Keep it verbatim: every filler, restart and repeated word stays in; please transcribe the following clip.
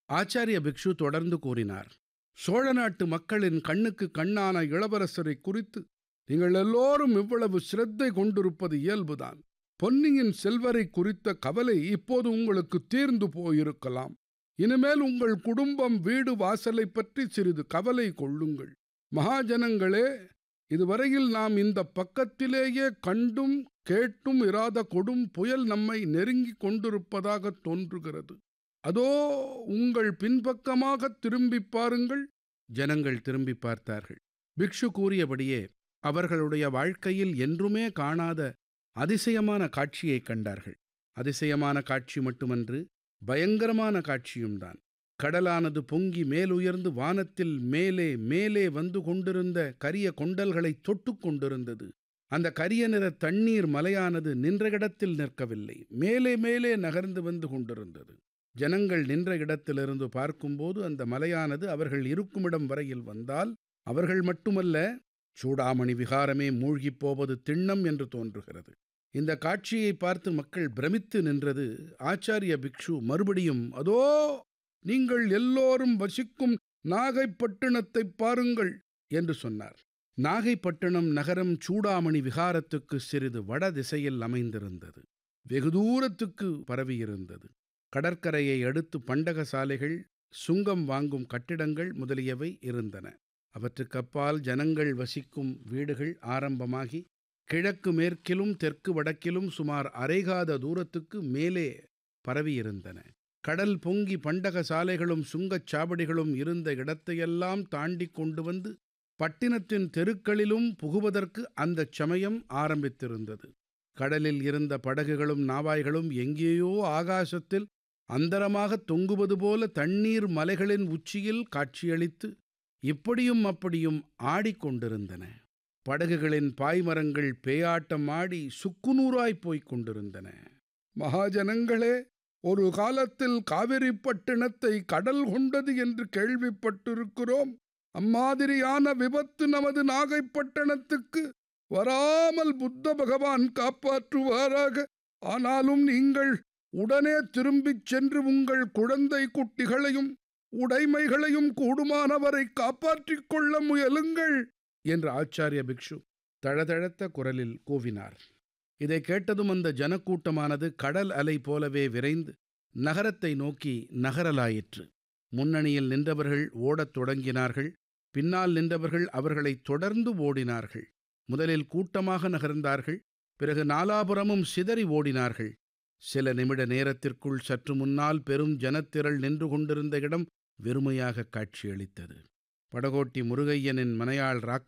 ஆச்சாரிய பிக்ஷு தொடர்ந்து கூறினார், சோழ நாட்டு மக்களின் கண்ணுக்கு கண்ணான இளவரசரை குறித்து நீங்கள் எல்லோரும் இவ்வளவு சிரத்தை கொண்டிருப்பது இயல்புதான். பொன்னியின் செல்வரை குறித்த கவலை இப்போது உங்களுக்கு தீர்ந்து போயிருக்கலாம். இனிமேல் உங்கள் குடும்பம் வீடு வாசலை பற்றி சிறிது கவலை கொள்ளுங்கள். மகாஜனங்களே, இதுவரையில் நாம் இந்த பக்கத்திலேயே கண்டும் கேட்டும் இராத கொடும் புயல் நம்மை நெருங்கிக் கொண்டிருப்பதாக தோன்றுகிறது. அதோ உங்கள் பின்பக்கமாக திரும்பிப் பாருங்கள். ஜனங்கள் திரும்பி பார்த்தார்கள். பிக்ஷு கூறியபடியே அவர்களுடைய வாழ்க்கையில் என்றுமே காணாத அதிசயமான காட்சியைக் கண்டார்கள். அதிசயமான காட்சி மட்டுமன்று, பயங்கரமான காட்சியும்தான். கடலானது பொங்கி மேலுயர்ந்து வானத்தில் மேலே மேலே வந்து கொண்டிருந்த கரிய கொண்டல்களை தொட்டு கொண்டிருந்தது. அந்த கரிய நிற தண்ணீர் மலையானது நின்ற இடத்தில் நிற்கவில்லை, மேலே மேலே நகர்ந்து வந்து கொண்டிருந்தது. ஜனங்கள் நின்ற இடத்திலிருந்து பார்க்கும்போது அந்த மலையானது அவர்கள் இருக்குமிடம் வரையில் வந்தால் அவர்கள் மட்டுமல்ல, சூடாமணி விகாரமே மூழ்கிப் போவது திண்ணம் என்று தோன்றுகிறது. இந்த காட்சியை பார்த்து மக்கள் பிரமித்து நின்றது. ஆச்சாரிய பிக்ஷு மறுபடியும், அதோ நீங்கள் எல்லோரும் வசிக்கும் நாகைப்பட்டினத்தை பாருங்கள் என்று சொன்னார். நாகைப்பட்டினம் நகரம் சூடாமணி விகாரத்துக்கு சிறிது வட திசையில் அமைந்திருந்தது. வெகு தூரத்துக்கு பரவியிருந்தது. கடற்கரையை அடுத்து பண்டக சாலைகள், சுங்கம் வாங்கும் கட்டிடங்கள் முதலியவை இருந்தன. அவற்றுக்கப்பால் ஜனங்கள் வசிக்கும் வீடுகள் ஆரம்பமாகி கிழக்கு மேற்கிலும் தெற்கு வடக்கிலும் சுமார் அரைகாத தூரத்துக்கு மேலே பரவியிருந்தன. கடல் பொங்கி பண்டக சாலைகளும் சுங்கச் சாவடிகளும் இருந்த இடத்தையெல்லாம் தாண்டி கொண்டு வந்து பட்டினத்தின் தெருக்களிலும் புகுவதற்கு அந்தச் சமயம் ஆரம்பித்திருந்தது. கடலில் இருந்த படகுகளும் நாவாய்களும் எங்கேயோ ஆகாசத்தில் அந்தரமாக தொங்குவது போல தண்ணீர் மலைகளின் உச்சியில் காட்சியளித்து இப்படியும் அப்படியும் ஆடிக்கொண்டிருந்தன. படகுகளின் பாய்மரங்கள் பேயாட்டம் ஆடி சுக்குநூறாய்ப் போய்க் கொண்டிருந்தன. மகாஜனங்களே, ஒரு காலத்தில் காவிரிப்பட்டினத்தை கடல் கொண்டது என்று கேள்விப்பட்டிருக்கிறோம். அம்மாதிரியான விபத்து நமது நாகைப்பட்டினத்துக்கு வராமல் புத்த பகவான் காப்பாற்றுவாராக. ஆனாலும் நீங்கள் உடனே திரும்பிச் சென்று உங்கள் குழந்தை குட்டிகளையும் உடைமைகளையும் கூடுமானவரை காப்பாற்றிக் கொள்ள முயலுங்கள் என்று ஆச்சாரிய பிக்ஷு தழதழத்த குரலில் கூவினார். இதை கேட்டதும் அந்த ஜனக்கூட்டமானது கடல் அலை போலவே விரைந்து நகரத்தை நோக்கி நகரலாயிற்று. முன்னணியில் நின்றவர்கள் ஓடத் தொடங்கினார்கள். பின்னால் நின்றவர்கள் அவர்களை தொடர்ந்து ஓடினார்கள். முதலில் கூட்டமாக நகர்ந்தார்கள். பிறகு நாலாபுறமும் சிதறி ஓடினார்கள். சில நிமிட நேரத்திற்குள் சற்று முன்னால் பெரும் ஜனத்திரள் நின்று கொண்டிருந்த இடம் வெறுமையாக காட்சியளித்தது. படகோட்டி முருகையனின் மனையாள் ராக்கி